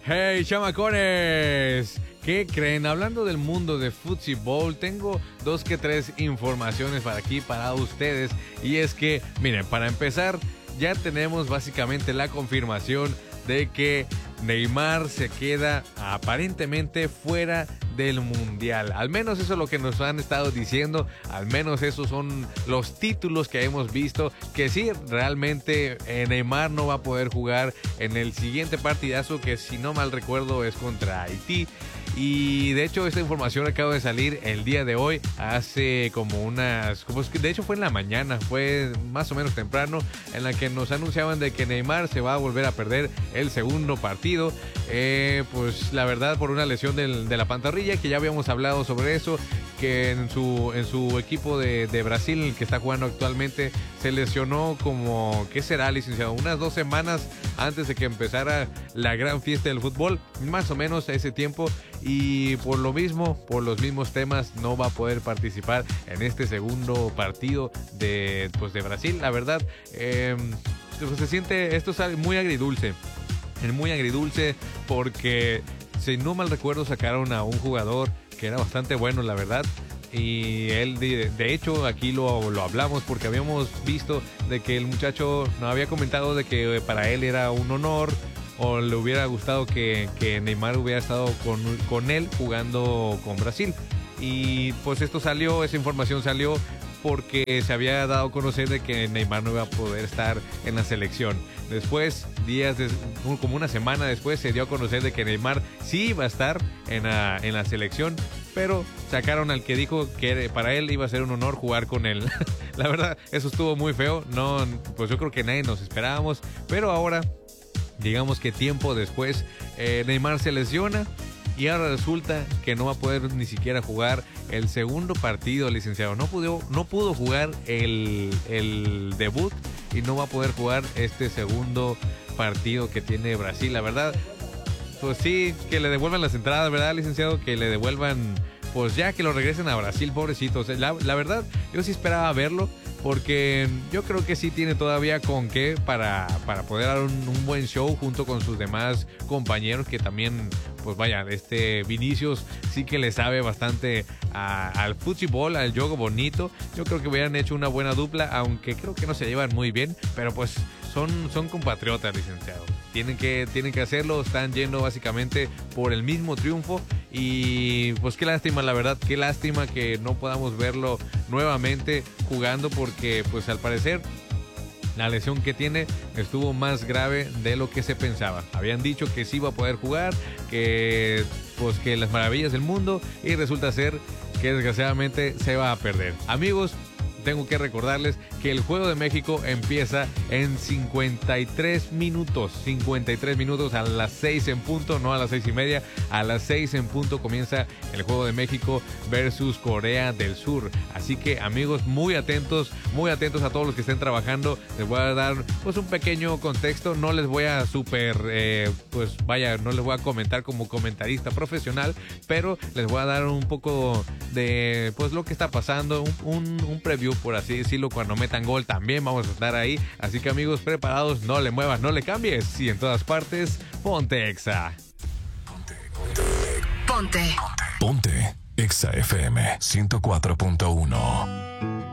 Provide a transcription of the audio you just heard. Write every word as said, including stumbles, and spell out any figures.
Hey, chamacones, ¿qué creen? Hablando del mundo de fútbol, tengo dos que tres informaciones para aquí, para ustedes. Y es que, miren, para empezar, ya tenemos básicamente la confirmación de que Neymar se queda aparentemente fuera del Mundial. Al menos eso es lo que nos han estado diciendo. Al menos esos son los títulos que hemos visto. Que sí, realmente eh, Neymar no va a poder jugar en el siguiente partidazo, que si no mal recuerdo es contra Haití. Y de hecho esta información acaba de salir el día de hoy, hace como unas, como de hecho fue en la mañana, fue más o menos temprano, en la que nos anunciaban de que Neymar se va a volver a perder el segundo partido, eh, pues la verdad por una lesión del, de la pantorrilla, que ya habíamos hablado sobre eso, que en su, en su equipo de, de Brasil, el que está jugando actualmente, se lesionó como, ¿qué será, licenciado? Unas dos semanas antes de que empezara la gran fiesta del fútbol, más o menos a ese tiempo. Y por lo mismo, por los mismos temas, no va a poder participar en este segundo partido de, pues de Brasil. La verdad, eh, pues se siente, esto es muy agridulce, es muy agridulce porque, si no mal recuerdo, sacaron a un jugador que era bastante bueno, la verdad. Y él, de, de hecho, aquí lo, lo hablamos porque habíamos visto de que el muchacho nos había comentado de que para él era un honor, o le hubiera gustado que, que Neymar hubiera estado con, con él jugando con Brasil. Y pues esto salió, esa información salió porque se había dado a conocer de que Neymar no iba a poder estar en la selección. Después, días, de, como una semana después, se dio a conocer de que Neymar sí iba a estar en la, en la selección, pero sacaron al que dijo que para él iba a ser un honor jugar con él. La verdad, eso estuvo muy feo. No, pues yo creo que nadie nos esperábamos, pero ahora, digamos que tiempo después, eh, Neymar se lesiona y ahora resulta que no va a poder ni siquiera jugar el segundo partido, licenciado. No pudo, no pudo jugar el, el debut y no va a poder jugar este segundo partido que tiene Brasil. La verdad, pues sí, que le devuelvan las entradas, ¿verdad, licenciado? Que le devuelvan, pues ya que lo regresen a Brasil, pobrecitos. La, la verdad, yo sí esperaba verlo, porque yo creo que sí tiene todavía con qué para, para poder dar un, un buen show junto con sus demás compañeros, que también, pues vaya, este Vinicius sí que le sabe bastante a, al fútbol, al juego bonito. Yo creo que hubieran hecho una buena dupla, aunque creo que no se llevan muy bien, pero pues son, son compatriotas, licenciado. Tienen que, tienen que hacerlo, están yendo básicamente por el mismo triunfo. Y pues qué lástima, la verdad, qué lástima que no podamos verlo nuevamente jugando, porque pues al parecer la lesión que tiene estuvo más grave de lo que se pensaba. Habían dicho que sí iba a poder jugar, que pues que las maravillas del mundo, y resulta ser que desgraciadamente se va a perder. Amigos, tengo que recordarles que el Juego de México empieza en cincuenta y tres minutos. cincuenta y tres minutos a las seis en punto, no a las seis y media. A las seis en punto comienza el Juego de México versus Corea del Sur. Así que, amigos, muy atentos, muy atentos a todos los que estén trabajando. Les voy a dar pues un pequeño contexto. No les voy a super, eh, pues vaya, no les voy a comentar como comentarista profesional, pero les voy a dar un poco de pues lo que está pasando, un, un, un preview, por así decirlo. Cuando metan gol también vamos a estar ahí. Así que, amigos, preparados, no le muevas, no le cambies. Y en todas partes, ponte Exa. Ponte, ponte, ponte. Ponte Exa F M ciento cuatro punto uno.